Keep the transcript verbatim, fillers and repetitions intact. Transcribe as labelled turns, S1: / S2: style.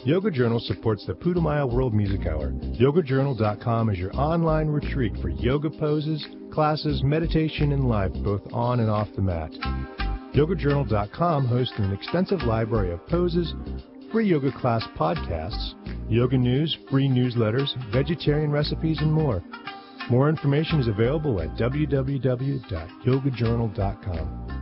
S1: Yoga Journal supports the Putumayo World Music Hour. yoga journal dot com is your online retreat for yoga poses, classes, meditation, and life, both on and off the mat. yoga journal dot com hosts an extensive library of poses, free yoga class podcasts, yoga news, free newsletters, vegetarian recipes, and more. More information is available at w w w dot yoga journal dot com.